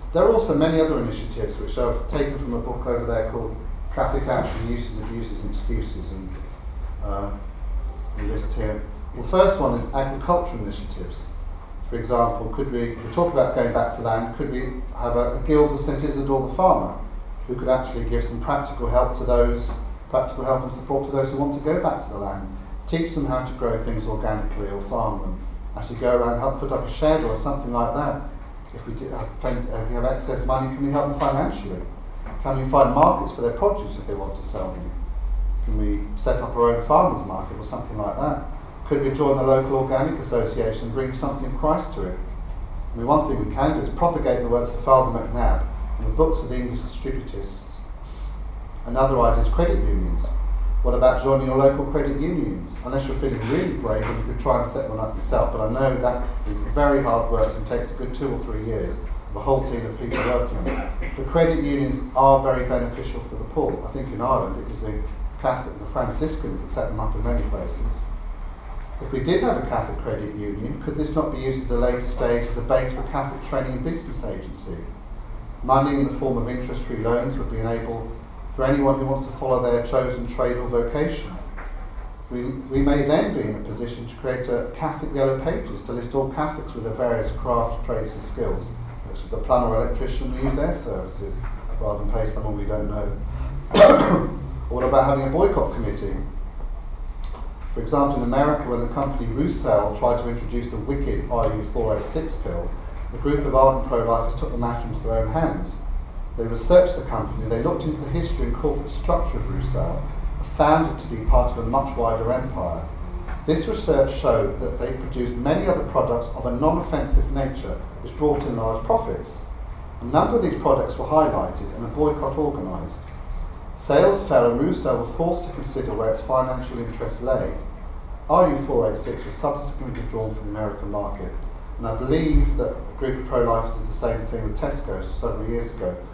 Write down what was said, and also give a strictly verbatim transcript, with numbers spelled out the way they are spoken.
There are also many other initiatives which I've taken from a book over there called Catholic Action, Uses, Abuses and Excuses, and uh, we list here. The first one is agricultural initiatives. For example, could we, we talk about going back to land, could we have a, a guild of Saint Isidore the Farmer who could actually give some practical help to those, practical help and support to those who want to go back to the land, teach them how to grow things organically or farm them, actually go around and help put up a shed or something like that. If we, do have plenty, if we have excess money, can we help them financially? Can we find markets for their produce if they want to sell them? Can we set up our own farmers market or something like that? Could we join the local organic association and bring something of Christ to it? I mean, one thing we can do is propagate the words of Father McNabb in the books of the English distributists. Another idea is credit unions. What about joining your local credit unions? Unless you're feeling really brave, then you could try and set one up yourself. But I know that is very hard work and takes a good two or three years of a whole team of people working on it. But credit unions are very beneficial for the poor. I think in Ireland it was the Catholic, the Franciscans that set them up in many places. If we did have a Catholic credit union, could this not be used at a later stage as a base for Catholic training and business agency? Money in the form of interest-free loans would be enabled for anyone who wants to follow their chosen trade or vocation. We, we may then be in a position to create a Catholic Yellow Pages to list all Catholics with their various crafts, trades and skills, such as a plumber or electrician who use their services, rather than pay someone we don't know. Or what about having a boycott committee? For example, in America, when the company Roussel tried to introduce the wicked R U four eighty-six pill, a group of ardent pro-lifers took the matter into their own hands. They researched the company, they looked into the history and corporate structure of Roussel, and found it to be part of a much wider empire. This research showed that they produced many other products of a non-offensive nature, which brought in large profits. A number of these products were highlighted and a boycott organised. Sales fell and Roussel was forced to consider where its financial interests lay. R U four eighty-six was subsequently withdrawn from the American market, and I believe that a group of pro-lifers did the same thing with Tesco several years ago,